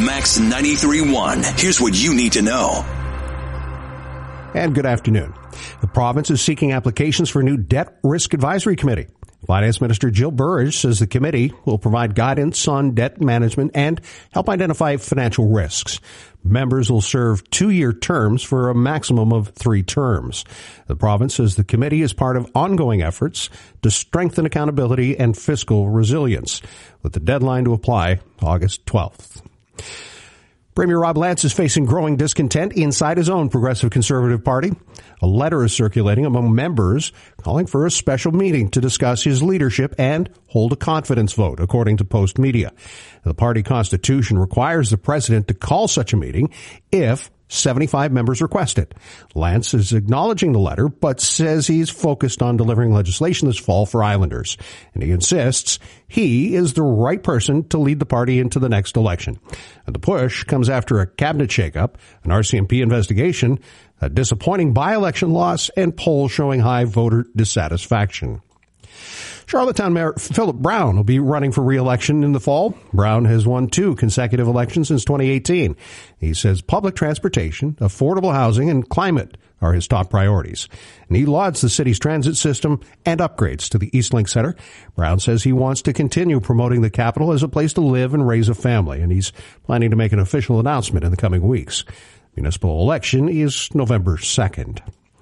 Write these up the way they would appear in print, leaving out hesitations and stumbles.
Max 93.1. Here's what you need to know. And good afternoon. The province is seeking applications for a new debt risk advisory committee. Finance Minister Jill Burridge says the committee will provide guidance on debt management and help identify financial risks. Members will serve 2-year terms for a maximum of 3 terms. The province says the committee is part of ongoing efforts to strengthen accountability and fiscal resilience, with the deadline to apply August 12th. Premier Rob Lance is facing growing discontent inside his own Progressive Conservative Party. A letter is circulating among members calling for a special meeting to discuss his leadership and hold a confidence vote, according to Post Media. The party constitution requires the president to call such a meeting if 75 members request it. Lance is acknowledging the letter, but says he's focused on delivering legislation this fall for Islanders. And he insists he is the right person to lead the party into the next election. And the push comes after a cabinet shakeup, an RCMP investigation, a disappointing by-election loss, and polls showing high voter dissatisfaction. Charlottetown Mayor Philip Brown will be running for re-election in the fall. Brown has won 2 consecutive elections since 2018. He says public transportation, affordable housing, and climate are his top priorities. And he lauds the city's transit system and upgrades to the Eastlink Center. Brown says he wants to continue promoting the capital as a place to live and raise a family, and he's planning to make an official announcement in the coming weeks. Municipal election is November 2nd.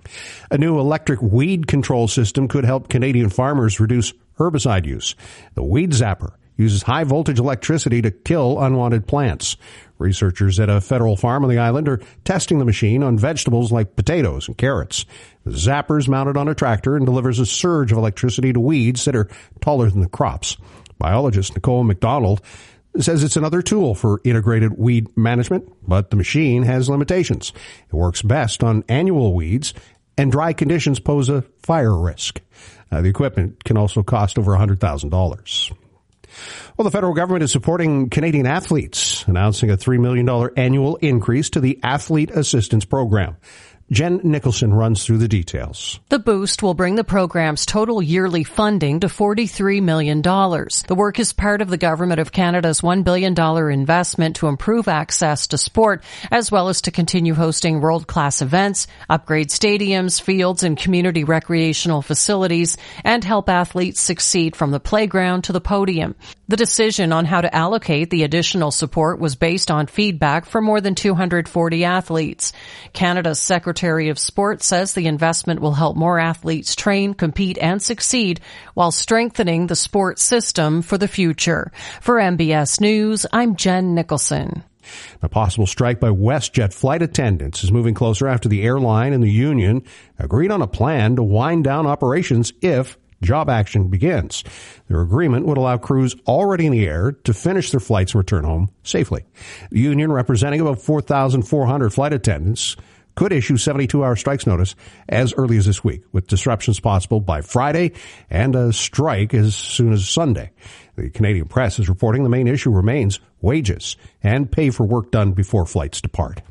A new electric weed control system could help Canadian farmers reduce herbicide use. The Weed Zapper uses high-voltage electricity to kill unwanted plants. Researchers at a federal farm on the island are testing the machine on vegetables like potatoes and carrots. The zapper is mounted on a tractor and delivers a surge of electricity to weeds that are taller than the crops. Biologist Nicole McDonald says it's another tool for integrated weed management, but the machine has limitations. It works best on annual weeds, and dry conditions pose a fire risk. The equipment can also cost over $100,000. Well, the federal government is supporting Canadian athletes, announcing a $3 million annual increase to the Athlete Assistance Program. Jen Nicholson runs through the details. The boost will bring the program's total yearly funding to $43 million. The work is part of the Government of Canada's $1 billion investment to improve access to sport, as well as to continue hosting world-class events, upgrade stadiums, fields, and community recreational facilities, and help athletes succeed from the playground to the podium. The decision on how to allocate the additional support was based on feedback from more than 240 athletes. Canada's Secretary of Sport says the investment will help more athletes train, compete, and succeed while strengthening the sports system for the future. For MBS News, I'm Jen Nicholson. A possible strike by WestJet flight attendants is moving closer after the airline and the union agreed on a plan to wind down operations if job action begins. Their agreement would allow crews already in the air to finish their flights and return home safely. The union, representing about 4,400 flight attendants, could issue 72-hour strikes notice as early as this week, with disruptions possible by Friday and a strike as soon as Sunday. The Canadian press is reporting the main issue remains wages and pay for work done before flights depart.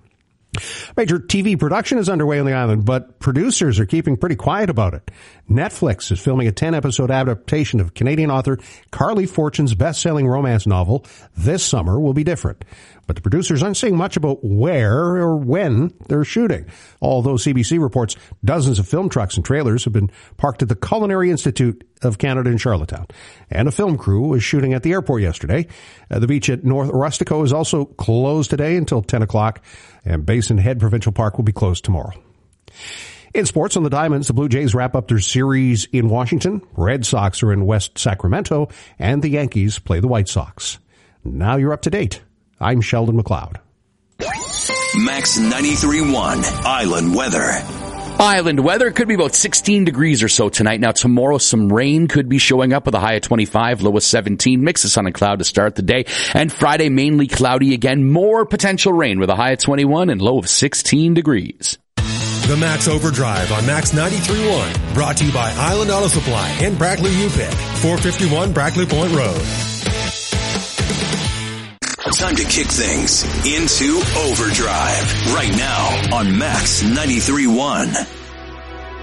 Major TV production is underway on the island, but producers are keeping pretty quiet about it. Netflix is filming a 10-episode adaptation of Canadian author Carly Fortune's best-selling romance novel, This Summer Will Be Different. But the producers aren't saying much about where or when they're shooting. Although CBC reports dozens of film trucks and trailers have been parked at the Culinary Institute of Canada in Charlottetown. And a film crew was shooting at the airport yesterday. The beach at North Rustico is also closed today until 10 o'clock. And Basin Head Provincial Park will be closed tomorrow. In sports, on the Diamonds, the Blue Jays wrap up their series in Washington. Red Sox are in West Sacramento, and the Yankees play the White Sox. Now you're up to date. I'm Sheldon McLeod. Max 93.1 Island Weather. Island weather could be about 16 degrees or so tonight. Now tomorrow some rain could be showing up with a high of 25, low of 17. Mix of sun and cloud to start the day. And Friday mainly cloudy again. More potential rain with a high of 21 and low of 16 degrees. The Max Overdrive on Max 93.1. Brought to you by Island Auto Supply and Brackley UPIC. 451 Brackley Point Road. Time to kick things into overdrive right now on Max 93.1.